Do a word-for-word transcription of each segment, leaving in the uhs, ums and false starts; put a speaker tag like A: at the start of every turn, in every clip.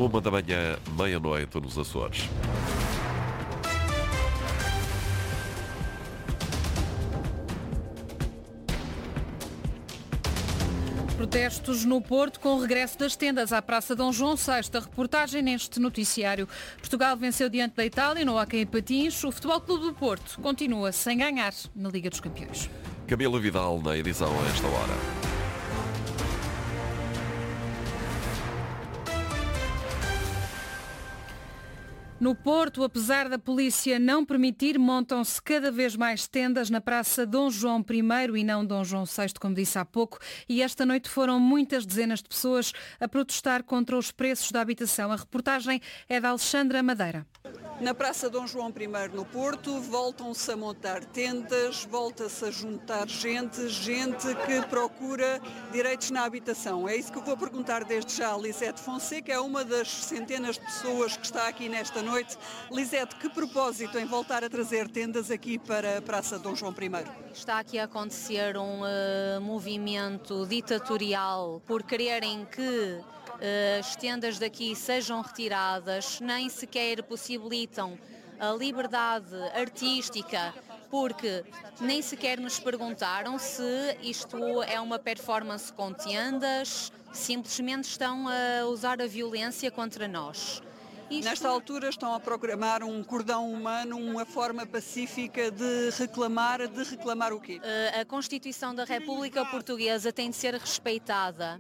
A: Uma da manhã, meia-noite nos Açores.
B: Protestos no Porto com o regresso das tendas à Praça Dom João sexto. A reportagem neste noticiário. Portugal venceu diante da Itália no hóquei em patins. O Futebol Clube do Porto continua sem ganhar na Liga dos Campeões.
A: Camila Vidal na edição a esta hora.
B: No Porto, apesar da polícia não permitir, montam-se cada vez mais tendas na Praça Dom João primeiro e não Dom João sexto, como disse há pouco, e esta noite foram muitas dezenas de pessoas a protestar contra os preços da habitação. A reportagem é da Alexandra Madeira.
C: Na Praça Dom João primeiro no Porto, voltam-se a montar tendas, volta-se a juntar gente, gente que procura direitos na habitação. É isso que eu vou perguntar desde já a Lisete Fonseca, é uma das centenas de pessoas que está aqui nesta noite. Lisete, que propósito em voltar a trazer tendas aqui para a Praça Dom João primeiro?
D: Está aqui a acontecer um uh, movimento ditatorial por quererem que as tendas daqui sejam retiradas, nem sequer possibilitam a liberdade artística, porque nem sequer nos perguntaram se isto é uma performance com tendas, simplesmente estão a usar a violência contra nós.
C: Isto... Nesta altura estão a programar um cordão humano, uma forma pacífica de reclamar, de reclamar o quê?
D: A Constituição da República Portuguesa tem de ser respeitada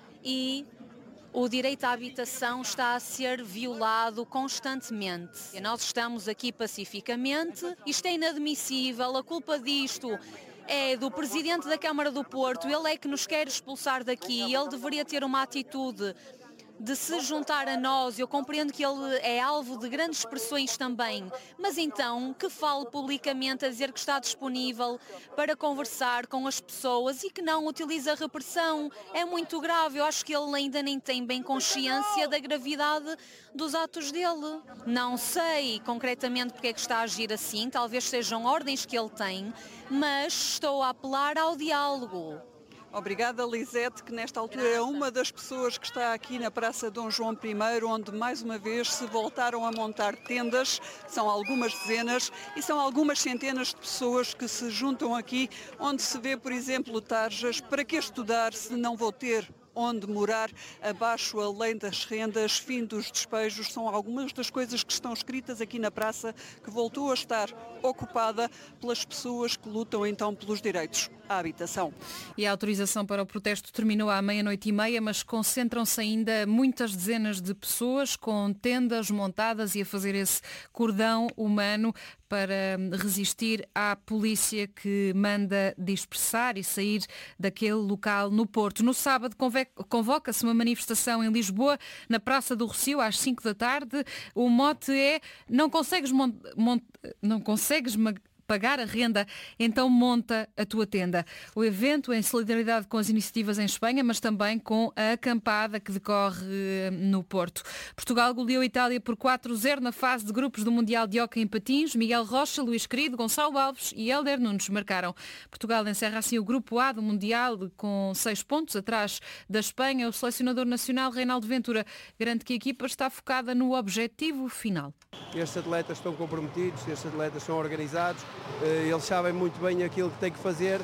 D: e o direito à habitação está a ser violado constantemente. Nós estamos aqui pacificamente, isto é inadmissível, a culpa disto é do Presidente da Câmara do Porto, ele é que nos quer expulsar daqui, ele deveria ter uma atitude de se juntar a nós. Eu compreendo que ele é alvo de grandes pressões também, mas então que fale publicamente a dizer que está disponível para conversar com as pessoas e que não utiliza a repressão. É muito grave, eu acho que ele ainda nem tem bem consciência da gravidade dos atos dele. Não sei concretamente porque é que está a agir assim, talvez sejam ordens que ele tem, mas estou a apelar ao diálogo.
C: Obrigada, Lisete, que nesta altura é uma das pessoas que está aqui na Praça Dom João primeiro, onde mais uma vez se voltaram a montar tendas. São algumas dezenas e são algumas centenas de pessoas que se juntam aqui, onde se vê, por exemplo, tarjas. Para que estudar se não vou ter onde morar, abaixo a lei das rendas, fim dos despejos, são algumas das coisas que estão escritas aqui na praça, que voltou a estar ocupada pelas pessoas que lutam então pelos direitos à habitação.
B: E a autorização para o protesto terminou à meia-noite e meia, mas concentram-se ainda muitas dezenas de pessoas com tendas montadas e a fazer esse cordão humano para resistir à polícia que manda dispersar e sair daquele local no Porto. No sábado convoca-se uma manifestação em Lisboa, na Praça do Rossio, às cinco da tarde. O mote é: não consegues, mont... Mont... não consegues pagar a renda, então monta a tua tenda. O evento em solidariedade com as iniciativas em Espanha, mas também com a acampada que decorre no Porto. Portugal goleou a Itália por quatro a zero na fase de grupos do Mundial de Hóquei em Patins. Miguel Rocha, Luís Querido, Gonçalo Alves e Hélder Nunes marcaram. Portugal encerra assim o grupo A do Mundial com seis pontos atrás da Espanha. O selecionador nacional, Reinaldo Ventura, garante que a equipa está focada no objetivo final.
E: Estes atletas estão comprometidos, estes atletas são organizados, eles sabem muito bem aquilo que têm que fazer.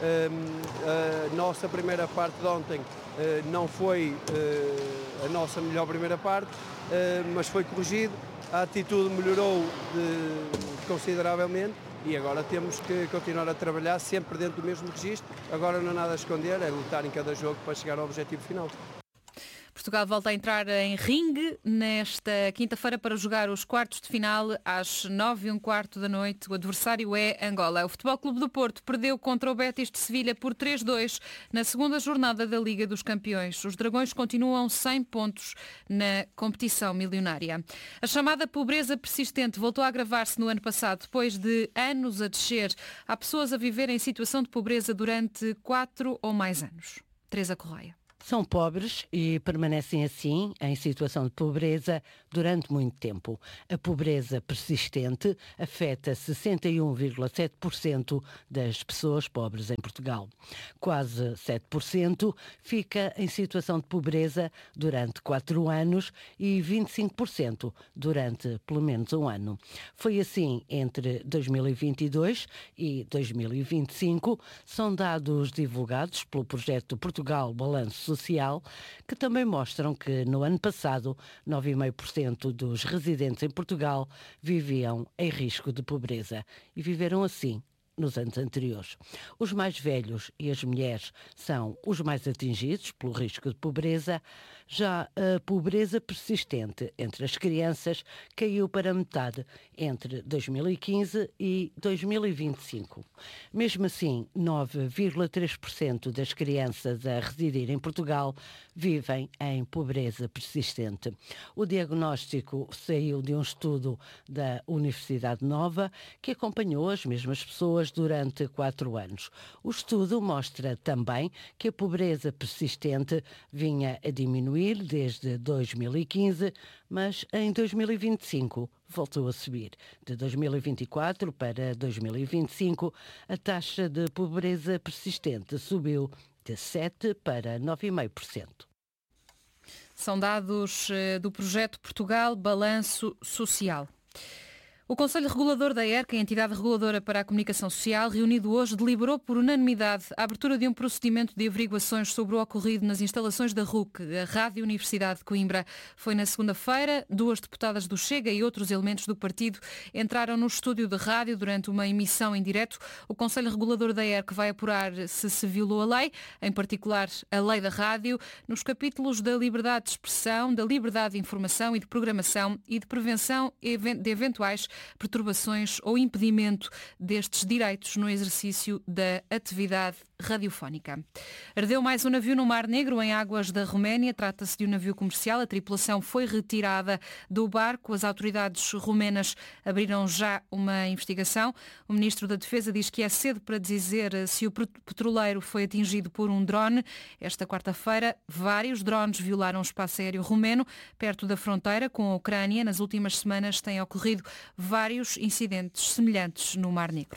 E: A nossa primeira parte de ontem não foi a nossa melhor primeira parte, mas foi corrigido, a atitude melhorou consideravelmente e agora temos que continuar a trabalhar sempre dentro do mesmo registro. Agora não há nada a esconder, é lutar em cada jogo para chegar ao objetivo final.
B: Portugal volta a entrar em ringue nesta quinta-feira para jogar os quartos de final às nove e um quarto da noite. O adversário é Angola. O Futebol Clube do Porto perdeu contra o Betis de Sevilha por três a dois na segunda jornada da Liga dos Campeões. Os dragões continuam sem pontos na competição milionária. A chamada pobreza persistente voltou a agravar-se no ano passado, depois de anos a descer. Há pessoas a viver em situação de pobreza durante quatro ou mais anos. Teresa Correia.
F: São pobres e permanecem assim em situação de pobreza durante muito tempo. A pobreza persistente afeta sessenta e um vírgula sete por cento das pessoas pobres em Portugal. Quase sete por cento fica em situação de pobreza durante quatro anos e vinte e cinco por cento durante pelo menos um ano. Foi assim entre dois mil e vinte e dois e dois mil e vinte e cinco. São dados divulgados pelo projeto Portugal Balanço Social, que também mostram que no ano passado nove vírgula cinco por cento dos residentes em Portugal viviam em risco de pobreza e viveram assim nos anos anteriores. Os mais velhos e as mulheres são os mais atingidos pelo risco de pobreza. Já a pobreza persistente entre as crianças caiu para metade entre dois mil e quinze e dois mil e vinte e cinco. Mesmo assim, nove vírgula três por cento das crianças a residir em Portugal vivem em pobreza persistente. O diagnóstico saiu de um estudo da Universidade Nova, que acompanhou as mesmas pessoas durante quatro anos. O estudo mostra também que a pobreza persistente vinha a diminuir desde dois mil e quinze, mas em dois mil e vinte e cinco voltou a subir. De dois mil e vinte e quatro para dois mil e vinte e cinco, a taxa de pobreza persistente subiu de sete para nove vírgula cinco por cento.
B: São dados do projeto Portugal Balanço Social. O Conselho Regulador da E R C, a entidade reguladora para a comunicação social, reunido hoje, deliberou por unanimidade a abertura de um procedimento de averiguações sobre o ocorrido nas instalações da R U C, a Rádio Universidade de Coimbra. Foi na segunda-feira, duas deputadas do Chega e outros elementos do partido entraram no estúdio de rádio durante uma emissão em direto. O Conselho Regulador da E R C vai apurar se se violou a lei, em particular a lei da rádio, nos capítulos da liberdade de expressão, da liberdade de informação e de programação e de prevenção de eventuais perturbações ou impedimento destes direitos no exercício da atividade radiofónica. Ardeu mais um navio no Mar Negro, em águas da Roménia. Trata-se de um navio comercial. A tripulação foi retirada do barco. As autoridades romenas abriram já uma investigação. O Ministro da Defesa diz que é cedo para dizer se o petroleiro foi atingido por um drone. Esta quarta-feira, vários drones violaram o espaço aéreo romeno perto da fronteira com a Ucrânia. Nas últimas semanas têm ocorrido vários incidentes semelhantes no Mar Negro.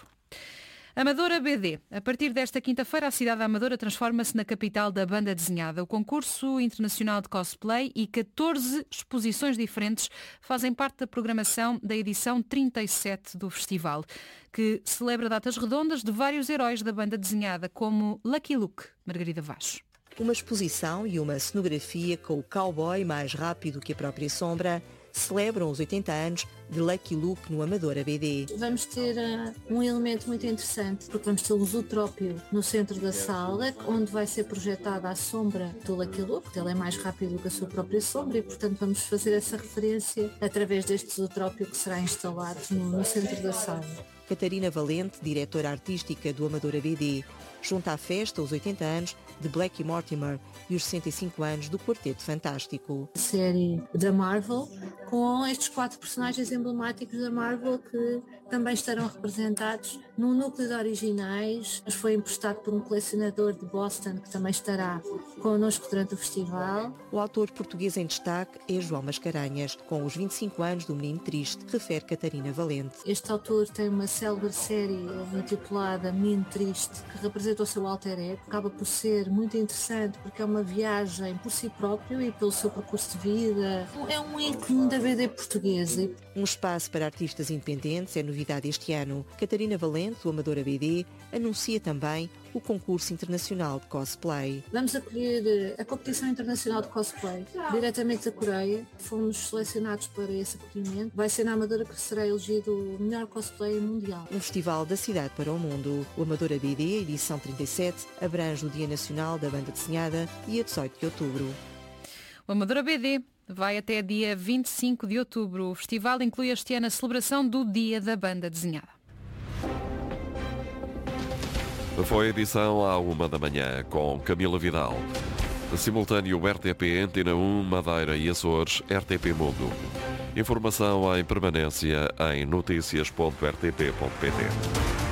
B: Amadora B D. A partir desta quinta-feira, a cidade da Amadora transforma-se na capital da banda desenhada. O concurso internacional de cosplay e catorze exposições diferentes fazem parte da programação da edição trinta e sete do festival, que celebra datas redondas de vários heróis da banda desenhada, como Lucky Luke. Margarida Vaz.
G: Uma exposição e uma cenografia com o cowboy mais rápido que a própria sombra celebram os oitenta anos de Lucky Luke no Amadora B D.
H: Vamos ter uh, um elemento muito interessante, porque vamos ter o Zootrópio no centro da sala, onde vai ser projetada a sombra do Lucky Luke, ele é mais rápido que a sua própria sombra e, portanto, vamos fazer essa referência através deste Zootrópio que será instalado no, no centro da sala.
G: Catarina Valente, diretora artística do Amadora B D, junta à festa os oitenta anos de Blackie Mortimer e os sessenta e cinco anos do Quarteto Fantástico.
H: Série da Marvel, com estes quatro personagens emblemáticos da Marvel que também estarão representados num núcleo de originais. Mas foi emprestado por um colecionador de Boston que também estará connosco durante o festival.
G: O autor português em destaque é João Mascarenhas, com os vinte e cinco anos do Menino Triste, refere Catarina Valente.
H: Este autor tem uma célebre série intitulada Menino Triste, que representa o seu alter ego. Acaba por ser muito interessante porque é uma viagem por si próprio e pelo seu percurso de vida. É um ícone da B D portuguesa.
G: Um espaço para artistas independentes é novidade este ano. Catarina Valente, do Amadora B D, anuncia também o concurso internacional de cosplay.
H: Vamos acolher a competição internacional de cosplay diretamente da Coreia. Fomos selecionados para esse acolhimento. Vai ser na Amadora que será elegido o melhor cosplay mundial.
G: Um festival da cidade para o mundo. O Amadora B D, edição trinta e sete, abrange o Dia Nacional da Banda Desenhada e a dezoito de outubro.
B: O Amadora B D vai até dia vinte e cinco de outubro. O festival inclui este ano a celebração do Dia da Banda Desenhada.
A: Foi a edição à uma da manhã com Camila Vidal. Simultâneo R T P, Antena um, Madeira e Açores, R T P Mundo. Informação em permanência em noticias ponto r t p ponto p t.